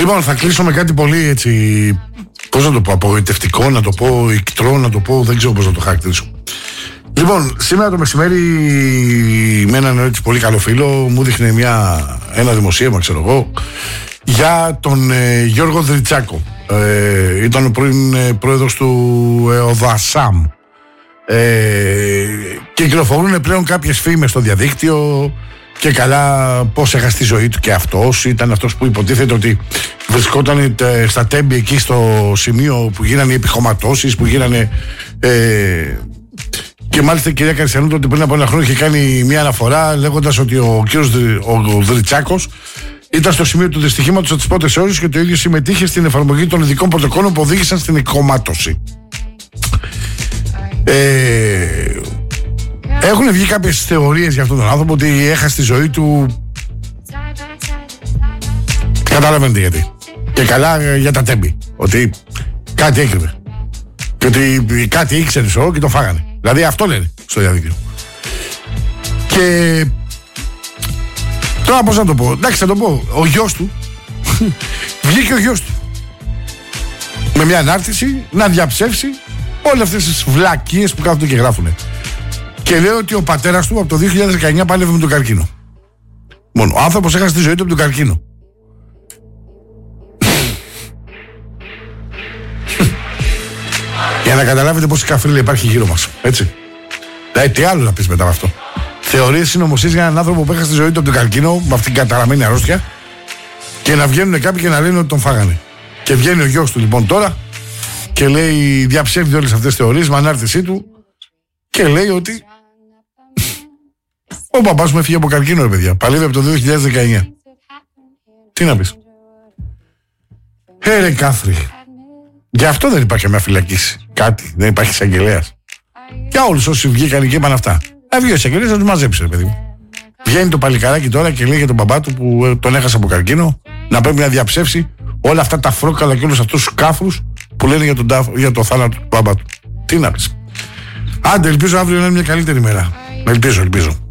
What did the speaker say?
Λοιπόν, θα κλείσω με κάτι πολύ έτσι. Πώς να το πω, απογοητευτικό, να το πω, ικτρό, να το πω, δεν ξέρω πώς να το χαρακτηρίσω. Λοιπόν, σήμερα το μεσημέρι με έναν έτσι πολύ καλό φίλο μου δείχνε ένα δημοσίευμα, ξέρω εγώ, για τον Γιώργο Δριτσάκο. Ήταν ο πρώην πρόεδρος του ΟΔΑΣΑΜ. Και κυκλοφορούν πλέον κάποιες φήμες στο διαδίκτυο και καλά πώς έχασε τη ζωή του και αυτός. Ήταν αυτός που υποτίθεται ότι βρισκόταν στα Τέμπη εκεί στο σημείο που γίνανε οι επιχωματώσεις, που γίνανε και μάλιστα η κυρία Καριστιανού τότε πριν από ένα χρόνο είχε κάνει μια αναφορά λέγοντας ότι ο κύριος Δριτσάκος ήταν στο σημείο του δυστυχήματος από τις πρώτες ώρες και το ίδιο συμμετείχε στην εφαρμογή των ειδικών πρωτοκόλων που οδήγησαν στην εκκομάτωση. Έχουν βγει κάποιες θεωρίες για αυτόν τον άνθρωπο ότι έχασε τη ζωή του. Καταλαβαίνετε γιατί. Και καλά για τα Τέμπη. Ότι κάτι έκρυβε. Και ότι κάτι ήξερε και το φάγανε. Δηλαδή αυτό λένε στο διαδίκτυο. Και τώρα πώς να το πω. Εντάξει, θα το πω. Ο γιος του βγήκε ο γιος του με μια ανάρτηση να διαψεύσει όλες αυτές τις βλακίες που κάθονται και γράφουνε. Και λέει ότι ο πατέρας του από το 2019 πάλευε με τον καρκίνο. Μόνο. Ο άνθρωπος έχασε τη ζωή του από τον καρκίνο. Για να καταλάβετε πόση καφρίλα υπάρχει γύρω μας. Έτσι. Δηλαδή τι άλλο να πεις μετά από αυτό. Θεωρίες συνωμοσίες για έναν άνθρωπο που έχασε τη ζωή του από τον καρκίνο, με αυτήν την καταραμένη αρρώστια, και να βγαίνουν κάποιοι και να λένε ότι τον φάγανε. Και βγαίνει ο γιος του λοιπόν τώρα και λέει, διαψεύδει όλες αυτές τις θεωρίες με ανάρτησή του και λέει ότι ο παπάς μου έφυγε από καρκίνο, ρε παιδιά. Παλεύει από το 2019. Τι να πεις. Ρε Κάθρι. Γι' αυτό δεν υπάρχει μια φυλακίση. Κάτι. Δεν υπάρχει εισαγγελέας. Για όλους όσοι βγήκαν και είπαν αυτά. Να βγει ο εισαγγελέας να τους μαζέψει, ρε παιδί μου. Βγαίνει το παλικαράκι τώρα και λέει για τον μπαμπά του που τον έχασε από καρκίνο να πρέπει να διαψεύσει όλα αυτά τα φρόκαλα και όλους αυτούς τους κάφρους που λένε για το θάνατο του μπαμπά του. Τι να πεις. Άντε, ελπίζω αύριο να είναι μια καλύτερη μέρα. Ελπίζω.